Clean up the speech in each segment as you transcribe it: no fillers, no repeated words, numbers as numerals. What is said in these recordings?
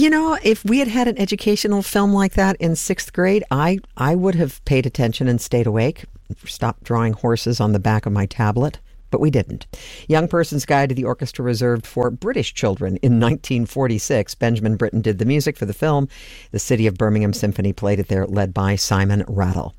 If we had had an educational film like that in sixth grade, I would have paid attention and stayed awake, stopped drawing horses on the back of my tablet. But we didn't. Young Person's Guide to the Orchestra reserved for British children in 1946. Benjamin Britten did the music for the film. The City of Birmingham Symphony played it there, led by Simon Rattle.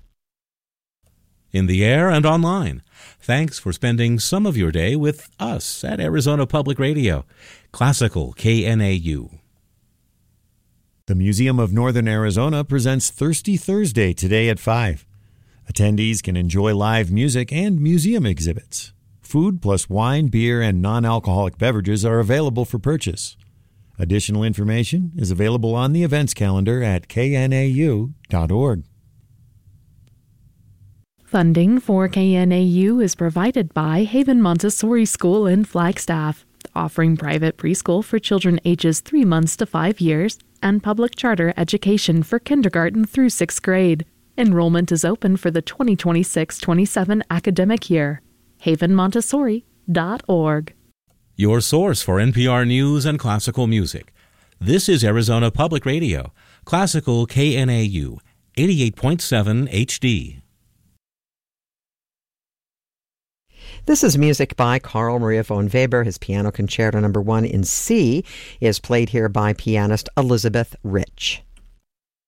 In the air and online, thanks for spending some of your day with us at Arizona Public Radio, Classical KNAU. The Museum of Northern Arizona presents Thirsty Thursday today at 5. Attendees can enjoy live music and museum exhibits. Food plus wine, beer, and non-alcoholic beverages are available for purchase. Additional information is available on the events calendar at knau.org. Funding for KNAU is provided by Haven Montessori School in Flagstaff, offering private preschool for children ages 3 months to 5 years and public charter education for kindergarten through 6th grade. Enrollment is open for the 2026-27 academic year. havenmontessori.org. Your source for NPR news and classical music. This is Arizona Public Radio, Classical KNAU, 88.7 HD. This is music by Carl Maria von Weber. His Piano Concerto No. 1 in C is played here by pianist Elizabeth Rich.